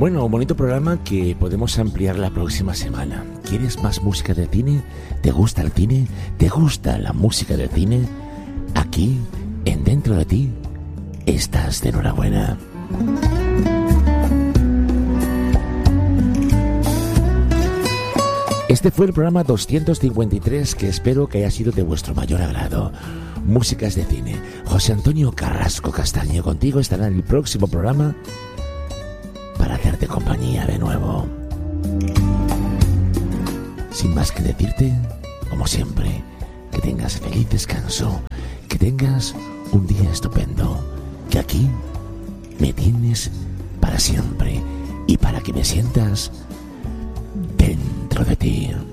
Bueno, un bonito programa que podemos ampliar la próxima semana. ¿Quieres más música de cine? ¿Te gusta el cine? ¿Te gusta la música de cine? Aquí, en Dentro de Ti, estás de enhorabuena. Este fue el programa 253 que espero que haya sido de vuestro mayor agrado. Músicas de cine. José Antonio Carrasco Castaño contigo estará en el próximo programa para hacerte compañía de nuevo. Sin más que decirte, como siempre, que tengas feliz descanso, que tengas un día estupendo, que aquí me tienes para siempre y para que me sientas dentro de ti.